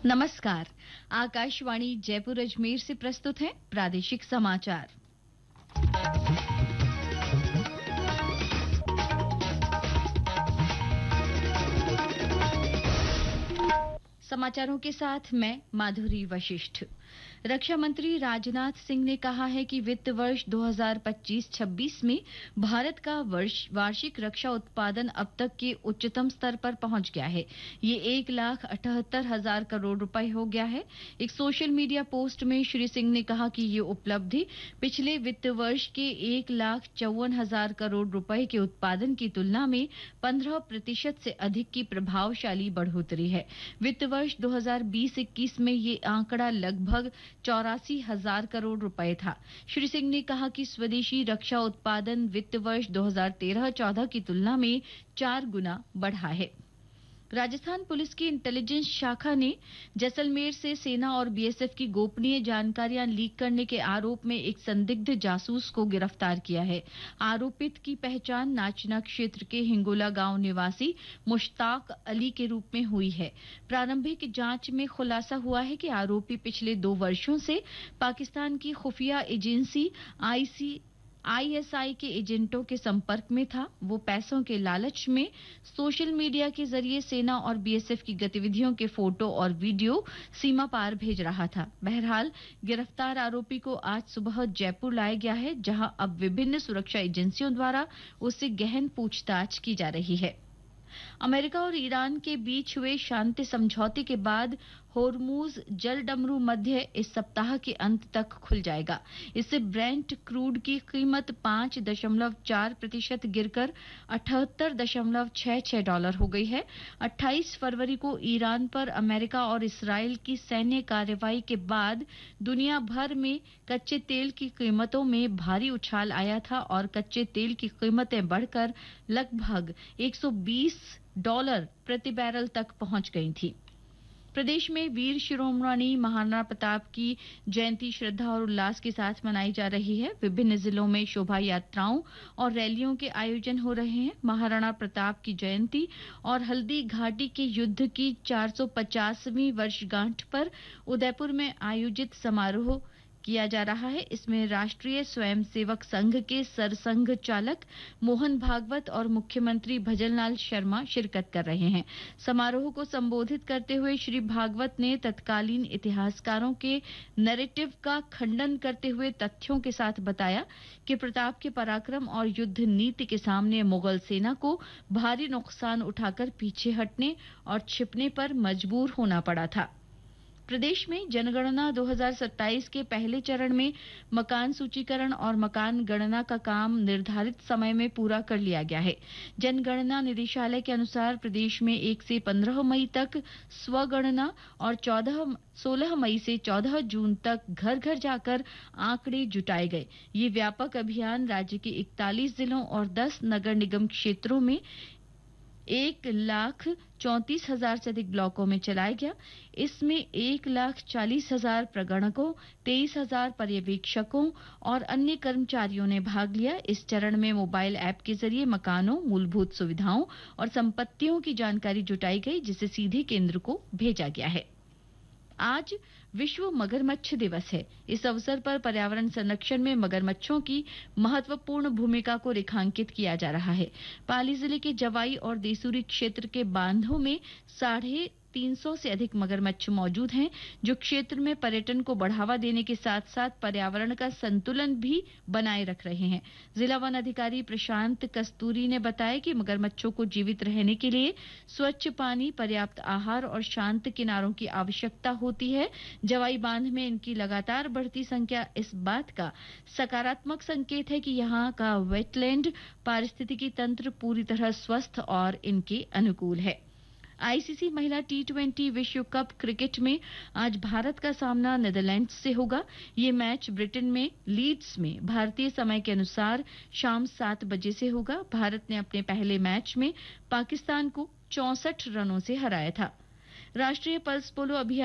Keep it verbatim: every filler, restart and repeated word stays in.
नमस्कार। आकाशवाणी जयपुर अजमेर से प्रस्तुत है प्रादेशिक समाचार। समाचारों के साथ मैं माधुरी वशिष्ठ। रक्षा मंत्री राजनाथ सिंह ने कहा है कि वित्त वर्ष दो हज़ार पच्चीस छब्बीस में भारत का वर्ष वार्षिक रक्षा उत्पादन अब तक के उच्चतम स्तर पर पहुंच गया है। ये एक लाख अठहत्तर हजार करोड़ रुपए हो गया है। एक सोशल मीडिया पोस्ट में श्री सिंह ने कहा कि ये उपलब्धि पिछले वित्त वर्ष के एक लाख चौवन हजार करोड़ रुपए के उत्पादन की तुलना में पंद्रह प्रतिशत से अधिक की प्रभावशाली बढ़ोतरी है। वित्त वर्ष दो हज़ार बीस इक्कीस में ये आंकड़ा लगभग चौरासी हजार करोड़ रुपए था। श्री सिंह ने कहा कि स्वदेशी रक्षा उत्पादन वित्त वर्ष दो हज़ार तेरह चौदह की तुलना में चार गुना बढ़ा है। राजस्थान पुलिस की इंटेलिजेंस शाखा ने जैसलमेर से सेना और बीएसएफ की गोपनीय जानकारियां लीक करने के आरोप में एक संदिग्ध जासूस को गिरफ्तार किया है। आरोपित की पहचान नाचना क्षेत्र के हिंगोला गांव निवासी मुश्ताक अली के रूप में हुई है। प्रारंभिक जांच में खुलासा हुआ है कि आरोपी पिछले दो वर्षों से पाकिस्तान की खुफिया एजेंसी आईसी आईएसआई के एजेंटों के संपर्क में था। वो पैसों के लालच में सोशल मीडिया के जरिए सेना और बीएसएफ की गतिविधियों के फोटो और वीडियो सीमा पार भेज रहा था। बहरहाल गिरफ्तार आरोपी को आज सुबह जयपुर लाया गया है, जहां अब विभिन्न सुरक्षा एजेंसियों द्वारा उससे गहन पूछताछ की जा रही है। अमेरिका और ईरान के बीच हुए शांति समझौते के बाद होर्मुज जल डमरू मध्य इस सप्ताह के अंत तक खुल जाएगा। इससे ब्रेंट क्रूड की कीमत पांच दशमलव चार प्रतिशत गिरकर अठहत्तर दशमलव छह छह डॉलर हो गई है। अट्ठाईस फरवरी को ईरान पर अमेरिका और इसराइल की सैन्य कार्रवाई के बाद दुनिया भर में कच्चे तेल की कीमतों में भारी उछाल आया था और कच्चे तेल की कीमतें बढ़कर लगभग एक सौ बीस डॉलर प्रति बैरल तक पहुंच गई थी। प्रदेश में वीर शिरोमणि महाराणा प्रताप की जयंती श्रद्धा और उल्लास के साथ मनाई जा रही है। विभिन्न जिलों में शोभा यात्राओं और रैलियों के आयोजन हो रहे हैं। महाराणा प्रताप की जयंती और हल्दी घाटी के युद्ध की चार सौ पचासवीं वर्षगांठ पर उदयपुर में आयोजित समारोह किया जा रहा है। इसमें राष्ट्रीय स्वयंसेवक संघ के सरसंघ चालक मोहन भागवत और मुख्यमंत्री भजनलाल शर्मा शिरकत कर रहे हैं। समारोह को संबोधित करते हुए श्री भागवत ने तत्कालीन इतिहासकारों के नैरेटिव का खंडन करते हुए तथ्यों के साथ बताया कि प्रताप के पराक्रम और युद्ध नीति के सामने मुगल सेना को भारी नुकसान उठाकर पीछे हटने और छिपने पर मजबूर होना पड़ा था। प्रदेश में जनगणना दो हज़ार सत्ताईस के पहले चरण में मकान सूचीकरण और मकान गणना का काम निर्धारित समय में पूरा कर लिया गया है। जनगणना निदेशालय के अनुसार प्रदेश में एक से पंद्रह मई तक स्वगणना और चौदह सोलह मई से चौदह जून तक घर घर जाकर आंकड़े जुटाए गए। ये व्यापक अभियान राज्य के इकतालीस जिलों और दस नगर निगम क्षेत्रों में एक लाख चौंतीस हजार से अधिक ब्लॉकों में चलाया गया। इसमें एक लाख चालीस हजार प्रगणकों, तेईस हजार पर्यवेक्षकों और अन्य कर्मचारियों ने भाग लिया। इस चरण में मोबाइल ऐप के जरिए मकानों, मूलभूत सुविधाओं और संपत्तियों की जानकारी जुटाई गई, जिसे सीधे केंद्र को भेजा गया है। आज विश्व मगरमच्छ दिवस है। इस अवसर पर पर्यावरण संरक्षण में मगरमच्छों की महत्वपूर्ण भूमिका को रेखांकित किया जा रहा है। पाली जिले के जवाई और देसूरी क्षेत्र के बांधों में साढ़े तीन सौ से अधिक मगरमच्छ मौजूद हैं, जो क्षेत्र में पर्यटन को बढ़ावा देने के साथ साथ पर्यावरण का संतुलन भी बनाए रख रहे हैं। जिला वन अधिकारी प्रशांत कस्तूरी ने बताया कि मगरमच्छों को जीवित रहने के लिए स्वच्छ पानी, पर्याप्त आहार और शांत किनारों की आवश्यकता होती है। जवाई बांध में इनकी लगातार बढ़ती संख्या इस बात का सकारात्मक संकेत है कि यहाँ का वेटलैंड पारिस्थितिकी तंत्र पूरी तरह स्वस्थ और इनके अनुकूल है। आईसीसी महिला टी ट्वेंटी विश्व कप क्रिकेट में आज भारत का सामना नीदरलैंड्स से होगा। ये मैच ब्रिटेन में लीड्स में भारतीय समय के अनुसार शाम सात बजे से होगा। भारत ने अपने पहले मैच में पाकिस्तान को चौसठ रनों से हराया था। राष्ट्रीय पल्स पोलो अभियान